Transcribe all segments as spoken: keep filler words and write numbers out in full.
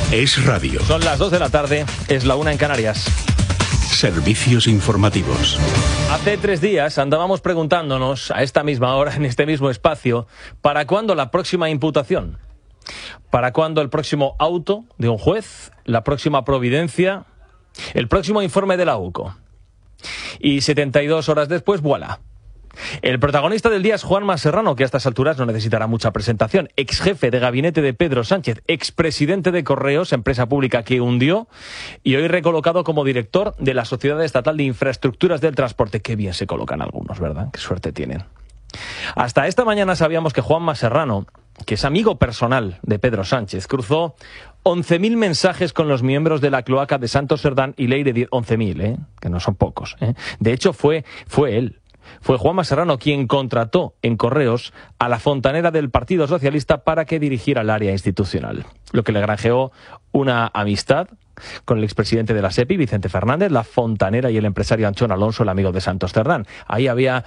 Es radio. Son las dos de la tarde, es la una en Canarias. Servicios informativos. Hace tres días andábamos preguntándonos, a esta misma hora, en este mismo espacio, ¿para cuándo la próxima imputación? ¿Para cuándo el próximo auto de un juez? ¿La próxima providencia? ¿El próximo informe de la U C O? Y setenta y dos horas después, ¡voilá! El protagonista del día es Juanma Serrano, que a estas alturas no necesitará mucha presentación. Ex jefe de gabinete de Pedro Sánchez, expresidente de Correos, empresa pública que hundió, y hoy recolocado como director de la Sociedad Estatal de Infraestructuras del Transporte. Qué bien se colocan algunos, ¿verdad? Qué suerte tienen. Hasta esta mañana sabíamos que Juanma Serrano, que es amigo personal de Pedro Sánchez, cruzó once mil mensajes con los miembros de la cloaca de Santos Cerdán y Leire. once mil, ¿eh? Que no son pocos, ¿eh? De hecho, fue, fue él. Fue Juanma Serrano quien contrató en Correos a la fontanera del Partido Socialista para que dirigiera el área institucional, lo que le granjeó una amistad con el expresidente de la SEPI, Vicente Fernández, la fontanera y el empresario Anchón Alonso, el amigo de Santos Cerdán. Ahí había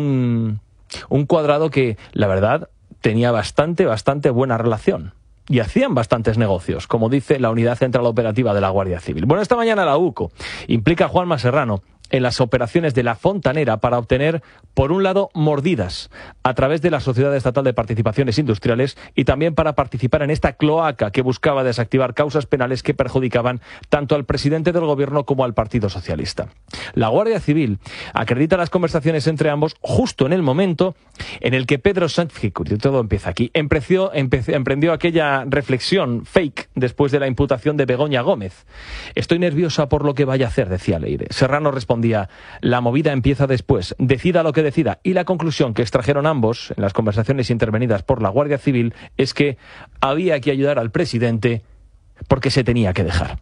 un, un cuadrado que, la verdad, tenía bastante, bastante buena relación. Y hacían bastantes negocios, como dice la Unidad Central Operativa de la Guardia Civil. Bueno, esta mañana la U C O implica a Juanma Serrano en las operaciones de la fontanera para obtener, por un lado, mordidas a través de la Sociedad Estatal de Participaciones Industriales y también para participar en esta cloaca que buscaba desactivar causas penales que perjudicaban tanto al presidente del gobierno como al Partido Socialista. La Guardia Civil acredita las conversaciones entre ambos justo en el momento en el que Pedro Sánchez, todo empieza aquí, emprendió, emprendió aquella reflexión fake después de la imputación de Begoña Gómez. Estoy nerviosa por lo que vaya a hacer, decía Leire. Serrano respondió: la movida empieza después, decida lo que decida. Y la conclusión que extrajeron ambos en las conversaciones intervenidas por la Guardia Civil es que había que ayudar al presidente porque se tenía que dejar.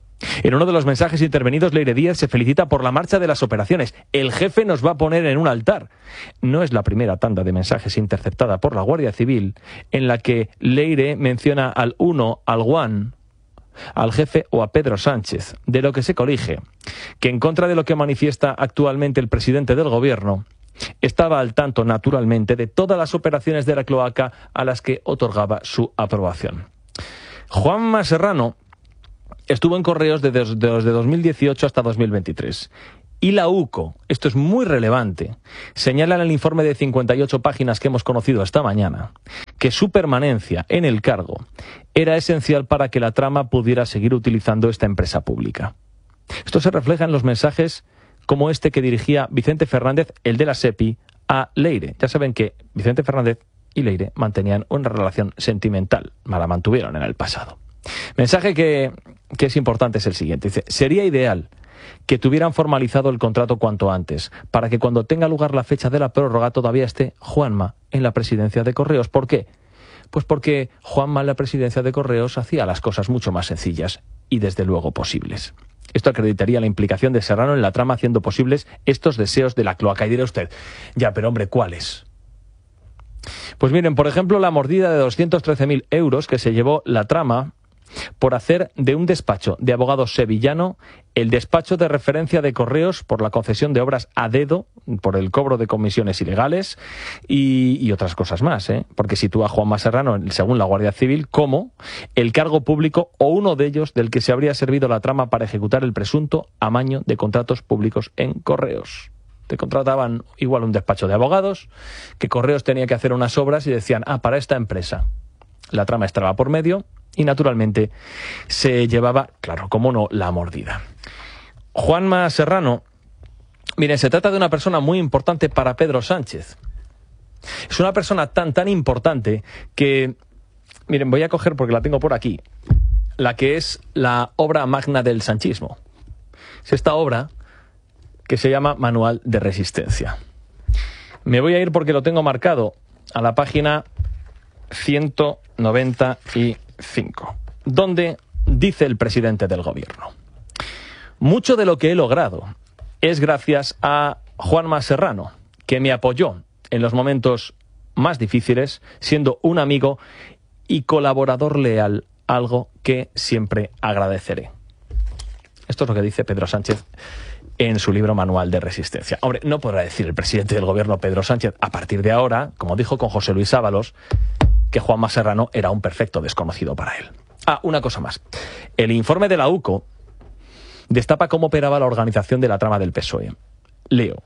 En uno de los mensajes intervenidos, Leire Díaz se felicita por la marcha de las operaciones. El jefe nos va a poner en un altar. No es la primera tanda de mensajes interceptada por la Guardia Civil en la que Leire menciona al uno, al one, al jefe o a Pedro Sánchez, de lo que se colige que, en contra de lo que manifiesta actualmente el presidente del gobierno, estaba al tanto naturalmente de todas las operaciones de la cloaca a las que otorgaba su aprobación. Juanma Serrano estuvo en Correos desde dos mil dieciocho hasta dos mil veintitrés. Y la U C O, esto es muy relevante, señala en el informe de cincuenta y ocho páginas que hemos conocido esta mañana, que su permanencia en el cargo era esencial para que la trama pudiera seguir utilizando esta empresa pública. Esto se refleja en los mensajes como este que dirigía Vicente Fernández, el de la SEPI, a Leire. Ya saben que Vicente Fernández y Leire mantenían una relación sentimental, la mantuvieron en el pasado. Mensaje que, que es importante es el siguiente. Dice: sería ideal que tuvieran formalizado el contrato cuanto antes, para que cuando tenga lugar la fecha de la prórroga todavía esté Juanma en la presidencia de Correos. ¿Por qué? Pues porque Juanma en la presidencia de Correos hacía las cosas mucho más sencillas y desde luego posibles. Esto acreditaría la implicación de Serrano en la trama, haciendo posibles estos deseos de la cloaca. Y dirá usted: ya, pero hombre, ¿cuáles? Pues miren, por ejemplo, la mordida de doscientos trece mil euros que se llevó la trama por hacer de un despacho de abogados sevillano el despacho de referencia de Correos por la concesión de obras a dedo, por el cobro de comisiones ilegales y, y otras cosas más, ¿eh? Porque sitúa a Juanma Serrano, según la Guardia Civil, como el cargo público o uno de ellos del que se habría servido la trama para ejecutar el presunto amaño de contratos públicos en Correos. Te contrataban igual un despacho de abogados, que Correos tenía que hacer unas obras y decían: ah, para esta empresa. La trama estaba por medio y, naturalmente, se llevaba, claro, cómo no, la mordida. Juanma Serrano, miren, se trata de una persona muy importante para Pedro Sánchez. Es una persona tan, tan importante que, miren, voy a coger, porque la tengo por aquí, la que es la obra magna del sanchismo. Es esta obra que se llama Manual de Resistencia. Me voy a ir, porque lo tengo marcado, a la página ciento noventa y cinco, donde dice el presidente del gobierno: mucho de lo que he logrado es gracias a Juanma Serrano, que me apoyó en los momentos más difíciles, siendo un amigo y colaborador leal, algo que siempre agradeceré. Esto es lo que dice Pedro Sánchez en su libro Manual de Resistencia. Hombre, no podrá decir el presidente del gobierno, Pedro Sánchez, a partir de ahora, como dijo con José Luis Ábalos, que Juanma Serrano era un perfecto desconocido para él. Ah, una cosa más. El informe de la U C O destapa cómo operaba la organización de la trama del P S O E. Leo.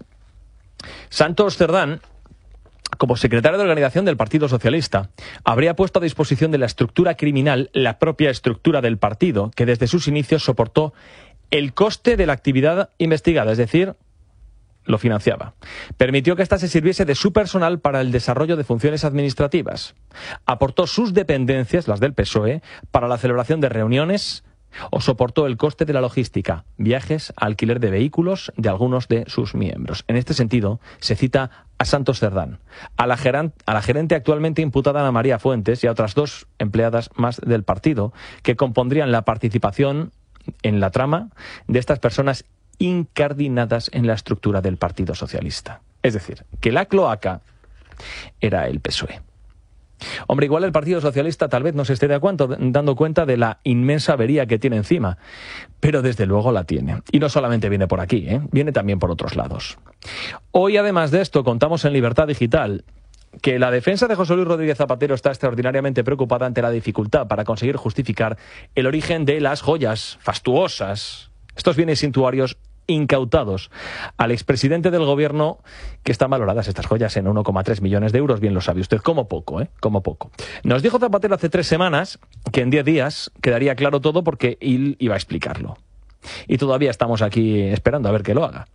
Santos Cerdán, como secretario de organización del Partido Socialista, habría puesto a disposición de la estructura criminal la propia estructura del partido, que desde sus inicios soportó el coste de la actividad investigada, es decir, lo financiaba. Permitió que ésta se sirviese de su personal para el desarrollo de funciones administrativas. Aportó sus dependencias, las del P S O E, para la celebración de reuniones o soportó el coste de la logística, viajes, alquiler de vehículos de algunos de sus miembros. En este sentido, se cita a Santos Cerdán, a la, geran, a la gerente actualmente imputada Ana María Fuentes y a otras dos empleadas más del partido que compondrían la participación en la trama de estas personas incardinadas en la estructura del Partido Socialista. Es decir, que la cloaca era el P S O E. Hombre, igual el Partido Socialista tal vez no se esté de acuerdo, dando cuenta de la inmensa avería que tiene encima, pero desde luego la tiene. Y no solamente viene por aquí, ¿eh? Viene también por otros lados. Hoy, además de esto, contamos en Libertad Digital que la defensa de José Luis Rodríguez Zapatero está extraordinariamente preocupada ante la dificultad para conseguir justificar el origen de las joyas fastuosas, estos bienes suntuarios incautados al expresidente del gobierno, que están valoradas estas joyas en uno coma tres millones de euros, bien lo sabe usted, como poco, ¿eh? Como poco. Nos dijo Zapatero hace tres semanas que en diez días quedaría claro todo porque él iba a explicarlo. Y todavía estamos aquí esperando a ver que lo haga.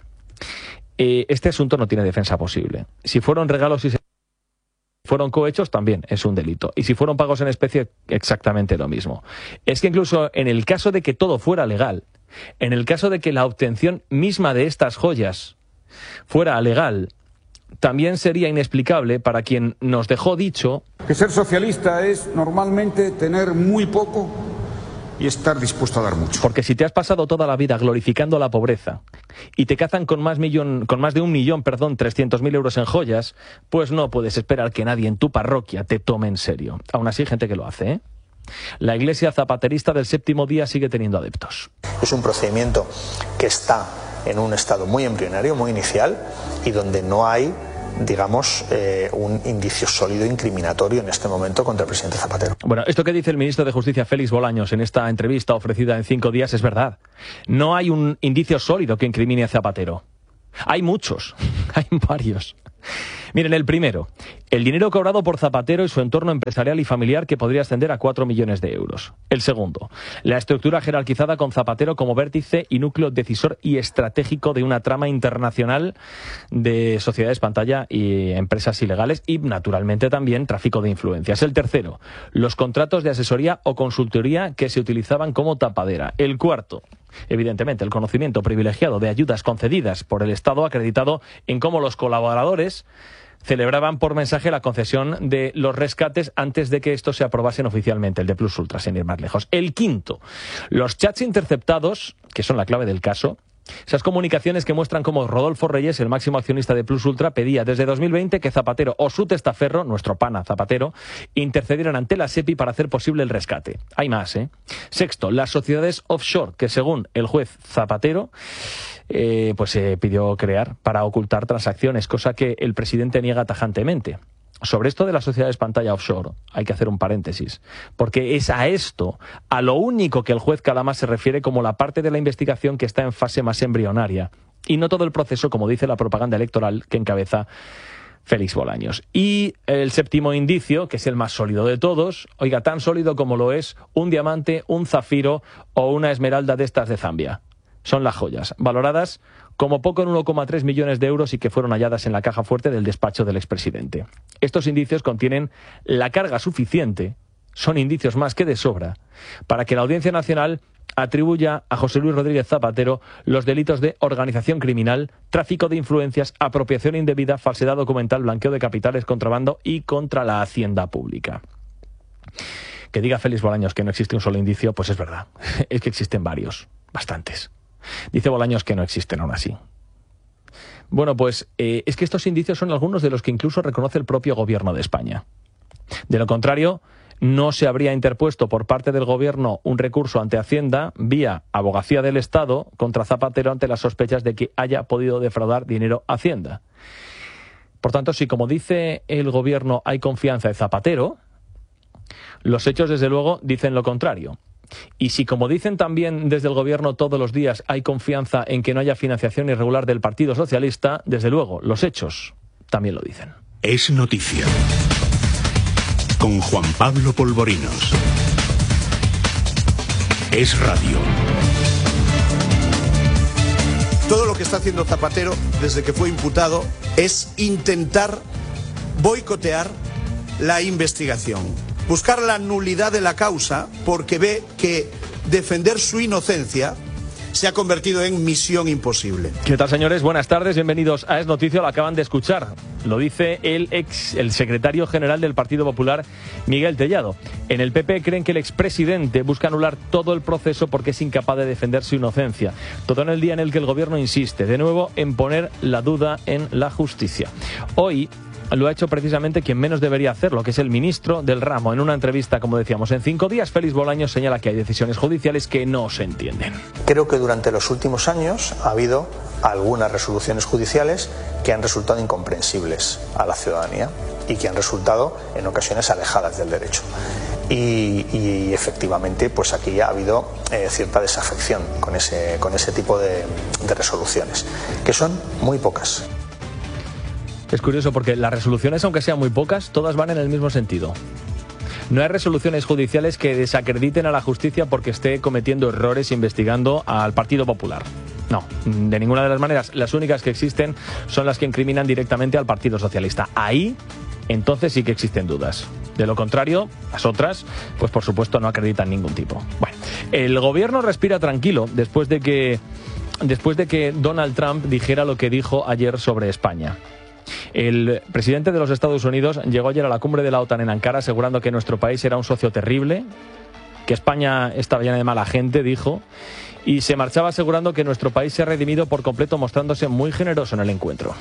Eh, este asunto no tiene defensa posible. Si fueron regalos y se fueron cohechos, también es un delito. Y si fueron pagos en especie, exactamente lo mismo. Es que incluso en el caso de que todo fuera legal, en el caso de que la obtención misma de estas joyas fuera legal, también sería inexplicable para quien nos dejó dicho que ser socialista es normalmente tener muy poco y estar dispuesto a dar mucho. Porque si te has pasado toda la vida glorificando la pobreza y te cazan con más, millón, con más de un millón, perdón, trescientos mil euros en joyas, pues no puedes esperar que nadie en tu parroquia te tome en serio. Aún así hay gente que lo hace, ¿eh? La iglesia zapaterista del séptimo día sigue teniendo adeptos. Es un procedimiento que está en un estado muy embrionario, muy inicial, y donde no hay, digamos, eh, un indicio sólido incriminatorio en este momento contra el presidente Zapatero. Bueno, esto que dice el ministro de Justicia, Félix Bolaños, en esta entrevista ofrecida en cinco días es verdad. No hay un indicio sólido que incrimine a Zapatero. Hay muchos, hay varios. Miren, el primero, el dinero cobrado por Zapatero y su entorno empresarial y familiar, que podría ascender a cuatro millones de euros. El segundo, la estructura jerarquizada con Zapatero como vértice y núcleo decisor y estratégico de una trama internacional de sociedades pantalla y empresas ilegales y, naturalmente, también tráfico de influencias. El tercero, los contratos de asesoría o consultoría que se utilizaban como tapadera. El cuarto, evidentemente, el conocimiento privilegiado de ayudas concedidas por el Estado acreditado en cómo los colaboradores celebraban por mensaje la concesión de los rescates antes de que estos se aprobasen oficialmente, el de Plus Ultra, sin ir más lejos. El quinto, los chats interceptados, que son la clave del caso, esas comunicaciones que muestran cómo Rodolfo Reyes, el máximo accionista de Plus Ultra, pedía desde dos mil veinte que Zapatero o su testaferro, nuestro pana Zapatero, intercedieran ante la SEPI para hacer posible el rescate. Hay más, ¿eh? Sexto, las sociedades offshore, que según el juez Zapatero, eh, pues se eh, pidió crear para ocultar transacciones, cosa que el presidente niega tajantemente. Sobre esto de las sociedades pantalla offshore hay que hacer un paréntesis, porque es a esto, a lo único que el juez Calamás se refiere como la parte de la investigación que está en fase más embrionaria, y no todo el proceso, como dice la propaganda electoral que encabeza Félix Bolaños. Y el séptimo indicio, que es el más sólido de todos, oiga, tan sólido como lo es un diamante, un zafiro o una esmeralda de estas de Zambia. Son las joyas, valoradas como poco en uno coma tres millones de euros y que fueron halladas en la caja fuerte del despacho del expresidente. Estos indicios contienen la carga suficiente, son indicios más que de sobra, para que la Audiencia Nacional atribuya a José Luis Rodríguez Zapatero los delitos de organización criminal, tráfico de influencias, apropiación indebida, falsedad documental, blanqueo de capitales, contrabando y contra la hacienda pública. Que diga Félix Bolaños que no existe un solo indicio, pues es verdad, es que existen varios, bastantes. Dice Bolaños que no existen aún así. Bueno, pues eh, es que estos indicios son algunos de los que incluso reconoce el propio gobierno de España. De lo contrario, no se habría interpuesto por parte del gobierno un recurso ante Hacienda vía Abogacía del Estado contra Zapatero ante las sospechas de que haya podido defraudar dinero a Hacienda. Por tanto, si como dice el gobierno hay confianza en Zapatero, Los hechos, desde luego, dicen lo contrario. Y si, como dicen también desde el Gobierno todos los días, hay confianza en que no haya financiación irregular del Partido Socialista, desde luego, los hechos también lo dicen. Es noticia. Con Juan Pablo Polvorinos. Es radio. Todo lo que está haciendo Zapatero desde que fue imputado es intentar boicotear la investigación, buscar la nulidad de la causa porque ve que defender su inocencia se ha convertido en misión imposible. ¿Qué tal, señores? Buenas tardes, bienvenidos a Es Noticia, lo acaban de escuchar. Lo dice el ex, el secretario general del Partido Popular, Miguel Tellado. En el P P creen que el expresidente busca anular todo el proceso porque es incapaz de defender su inocencia. Todo en el día en el que el gobierno insiste, de nuevo, en poner la duda en la justicia. Hoy lo ha hecho precisamente quien menos debería hacerlo, que es el ministro del ramo. En una entrevista, como decíamos, en Cinco Días, Félix Bolaños señala que hay decisiones judiciales que no se entienden. Creo que durante los últimos años ha habido algunas resoluciones judiciales que han resultado incomprensibles a la ciudadanía y que han resultado en ocasiones alejadas del derecho. Y, y efectivamente, pues aquí ha habido eh, cierta desafección con ese, con ese tipo de, de resoluciones, que son muy pocas. Es curioso porque las resoluciones, aunque sean muy pocas, todas van en el mismo sentido. No hay resoluciones judiciales que desacrediten a la justicia porque esté cometiendo errores investigando al Partido Popular. No, de ninguna de las maneras. Las únicas que existen son las que incriminan directamente al Partido Socialista. Ahí, entonces sí que existen dudas. De lo contrario, las otras, pues por supuesto no acreditan ningún tipo. Bueno, el gobierno respira tranquilo después de que, después de que Donald Trump dijera lo que dijo ayer sobre España. El presidente de los Estados Unidos llegó ayer a la cumbre de la OTAN en Ankara asegurando que nuestro país era un socio terrible, que España estaba llena de mala gente, dijo, y se marchaba asegurando que nuestro país se ha redimido por completo, mostrándose muy generoso en el encuentro.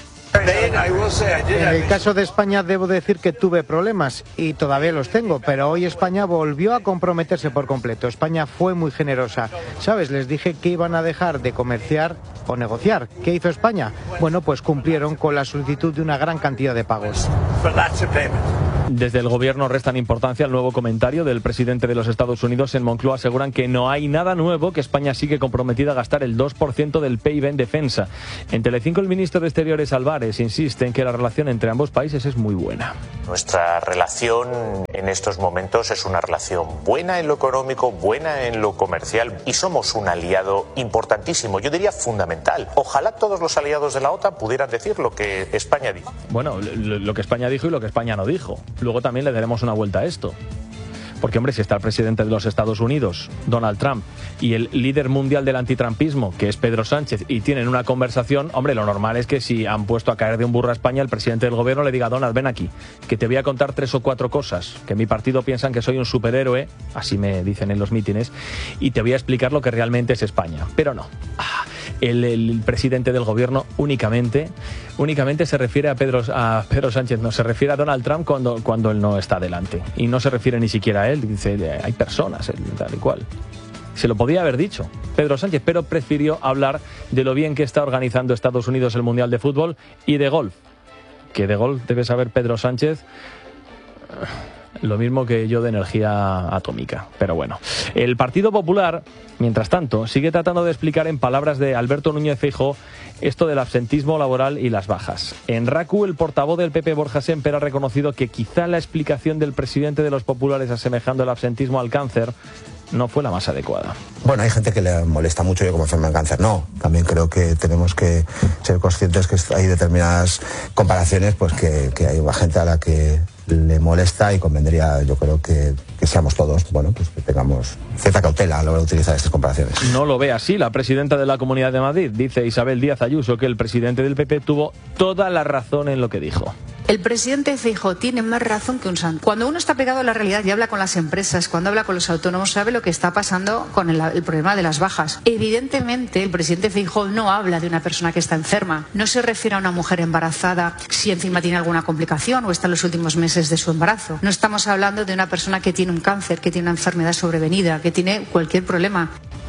En el caso de España debo decir que tuve problemas y todavía los tengo, pero hoy España volvió a comprometerse por completo. España fue muy generosa. ¿Sabes? Les dije que iban a dejar de comerciar o negociar. ¿Qué hizo España? Bueno, pues cumplieron con la solicitud de una gran cantidad de pagos. Desde el gobierno restan importancia al nuevo comentario del presidente de los Estados Unidos. En Moncloa aseguran que no hay nada nuevo, que España sigue comprometida a gastar el dos por ciento del P I B en defensa. En Telecinco, el ministro de Exteriores, Álvarez, insiste en que la relación entre ambos países es muy buena. Nuestra relación en estos momentos es una relación buena en lo económico, buena en lo comercial y somos un aliado importantísimo, yo diría fundamental. Ojalá todos los aliados de la OTAN pudieran decir lo que España dijo. Bueno, lo, lo que España dijo y lo que España no dijo. Luego también le daremos una vuelta a esto. Porque, hombre, si está el presidente de los Estados Unidos, Donald Trump, y el líder mundial del antitrampismo, que es Pedro Sánchez, y tienen una conversación, hombre, lo normal es que si han puesto a caer de un burro a España, el presidente del gobierno le diga: Donald, ven aquí, que te voy a contar tres o cuatro cosas, que mi partido piensan que soy un superhéroe, así me dicen en los mítines, y te voy a explicar lo que realmente es España. Pero no. El, el presidente del gobierno únicamente únicamente se refiere a Pedro, a Pedro Sánchez, no, se refiere a Donald Trump cuando, cuando él no está delante. Y no se refiere ni siquiera a él, dice, hay personas, tal y cual. Se lo podía haber dicho Pedro Sánchez, pero prefirió hablar de lo bien que está organizando Estados Unidos el Mundial de Fútbol y de golf. Que de golf debe saber Pedro Sánchez lo mismo que yo de energía atómica. Pero bueno, el Partido Popular, mientras tanto, sigue tratando de explicar en palabras de Alberto Núñez Feijóo esto del absentismo laboral y las bajas. En RACU, el portavoz del P P, Borja Sémper, ha reconocido que quizá la explicación del presidente de los populares asemejando el absentismo al cáncer no fue la más adecuada. Bueno, hay gente que le molesta mucho yo como enferma de cáncer. No, también creo que tenemos que ser conscientes que hay determinadas comparaciones, pues que, que hay gente a la que le molesta y convendría, yo creo que, que seamos todos, bueno, pues que tengamos cierta cautela a la hora de utilizar estas comparaciones. No lo ve así la presidenta de la Comunidad de Madrid. Dice Isabel Díaz Ayuso que el presidente del P P tuvo toda la razón en lo que dijo. El presidente Feijóo tiene más razón que un santo. Cuando uno está pegado a la realidad y habla con las empresas, cuando habla con los autónomos, sabe lo que está pasando con el, el problema de las bajas. Evidentemente, el presidente Feijóo no habla de una persona que está enferma. No se refiere a una mujer embarazada si encima tiene alguna complicación o está en los últimos meses de su embarazo. No estamos hablando de una persona que tiene un cáncer, que tiene una enfermedad sobrevenida, que tiene cualquier problema.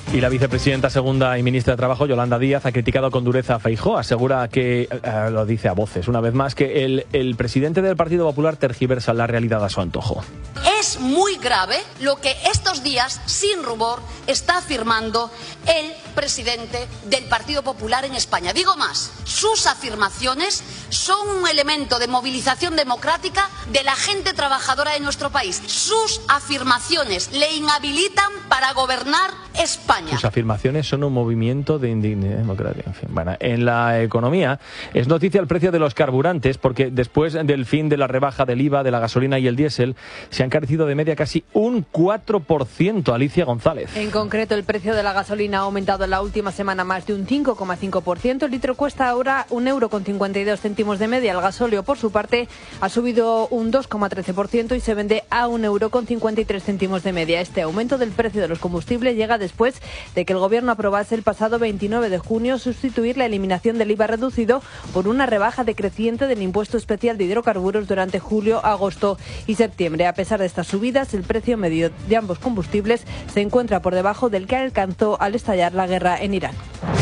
Y la vicepresidenta segunda y ministra de Trabajo, Yolanda Díaz, ha criticado con dureza a Feijóo. Asegura que, eh, lo dice a voces, una vez más, que el, el presidente del Partido Popular tergiversa la realidad a su antojo. Es muy grave lo que estos días, sin rubor, está afirmando el presidente del Partido Popular en España. Digo más, sus afirmaciones son un elemento de movilización democrática de la gente trabajadora de nuestro país. Sus afirmaciones le inhabilitan para gobernar España. Sus afirmaciones son un movimiento de indignidad democrática. En fin, bueno, en la economía es noticia el precio de los carburantes, porque después del fin de la rebaja del I V A de la gasolina y el diésel, se han encarecido de media casi un cuatro por ciento. Alicia González. En concreto, el precio de la gasolina ha aumentado en la última semana más de un cinco coma cinco por ciento. El litro cuesta ahora un euro con cincuenta y dos céntimos de media. El gasóleo, por su parte, ha subido un dos coma trece por ciento y se vende a un euro con cincuenta y tres céntimos de media. Este aumento del precio de los combustibles llega después de que el Gobierno aprobase el pasado veintinueve de junio sustituir la eliminación del I V A reducido por una rebaja decreciente del impuesto especial de hidrocarburos durante julio, agosto y septiembre. A pesar de estas subidas, el precio medio de ambos combustibles se encuentra por debajo del que alcanzó al estallar la guerra en Irán.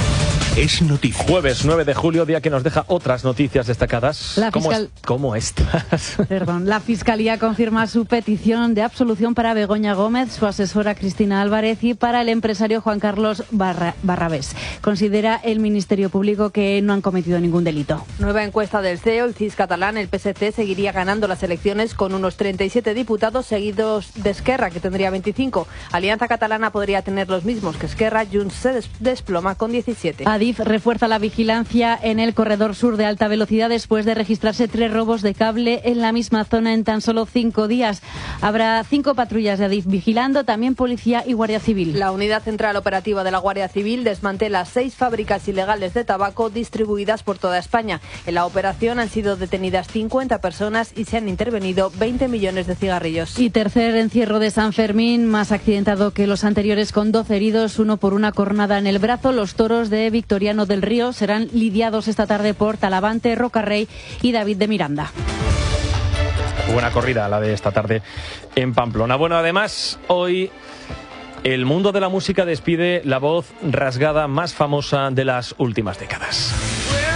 Es noticia. Jueves nueve de julio, día que nos deja otras noticias destacadas. La ¿Cómo, fiscal... es... ¿Cómo estás? Perdón. La Fiscalía confirma su petición de absolución para Begoña Gómez, su asesora Cristina Álvarez y para el empresario Juan Carlos Barra... Barrabés. Considera el Ministerio Público que no han cometido ningún delito. Nueva encuesta del C E O, el C I S catalán, el P S C seguiría ganando las elecciones con unos treinta y siete diputados, seguidos de Esquerra, que tendría veinticinco. Alianza Catalana podría tener los mismos que Esquerra. Junts se des... desploma con diecisiete. Adif refuerza la vigilancia en el corredor sur de alta velocidad después de registrarse tres robos de cable en la misma zona en tan solo cinco días. Habrá cinco patrullas de Adif vigilando, también policía y Guardia Civil. La Unidad Central Operativa de la Guardia Civil desmantela seis fábricas ilegales de tabaco distribuidas por toda España. En la operación han sido detenidas cincuenta personas y se han intervenido veinte millones de cigarrillos. Y tercer encierro de San Fermín, más accidentado que los anteriores, con doce heridos, uno por una cornada en el brazo. Los toros de Victoriano del Río serán lidiados esta tarde por Talavante, Rocarrey y David de Miranda. Buena corrida la de esta tarde en Pamplona. Bueno, además, hoy el mundo de la música despide la voz rasgada más famosa de las últimas décadas.